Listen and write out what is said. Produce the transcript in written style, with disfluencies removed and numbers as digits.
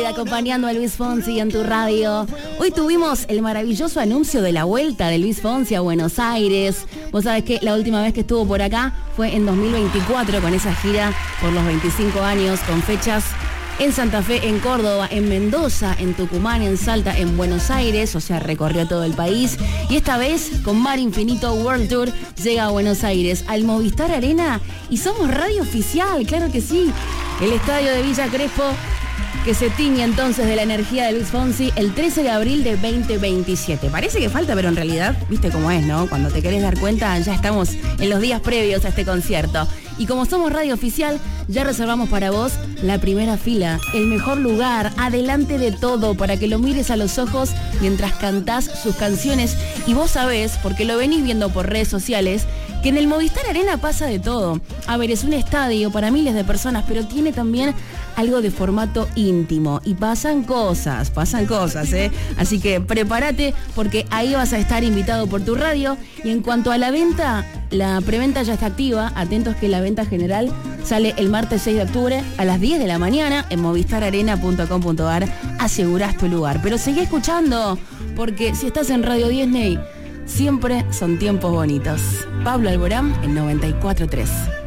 acompañando a Luis Fonsi en tu radio. Hoy tuvimos el maravilloso anuncio de la vuelta de Luis Fonsi a Buenos Aires. Vos sabés que la última vez que estuvo por acá fue en 2024 con esa gira por los 25 años con fechas en Santa Fe, en Córdoba, en Mendoza, en Tucumán, en Salta, en Buenos Aires, o sea, recorrió todo el país. Y esta vez, con Mar Infinito World Tour, llega a Buenos Aires, al Movistar Arena, y somos radio oficial, claro que sí. El estadio de Villa Crespo, que se tiñe entonces de la energía de Luis Fonsi el 13 de abril de 2027. Parece que falta, pero en realidad, viste cómo es, ¿no? Cuando te querés dar cuenta, ya estamos en los días previos a este concierto. Y como somos radio oficial, ya reservamos para vos la primera fila, el mejor lugar, adelante de todo, para que lo mires a los ojos mientras cantás sus canciones. Y vos sabés, porque lo venís viendo por redes sociales, que en el Movistar Arena pasa de todo. A ver, es un estadio para miles de personas, pero tiene también algo de formato íntimo. Y pasan cosas, ¿eh? Así que prepárate, porque ahí vas a estar invitado por tu radio. Y en cuanto a la venta, la preventa ya está activa. Atentos que la venta general sale el martes 6 de octubre a las 10 de la mañana en movistararena.com.ar. Asegurás tu lugar. Pero seguí escuchando, porque si estás en Radio Disney, siempre son tiempos bonitos. Pablo Alborán en 94.3.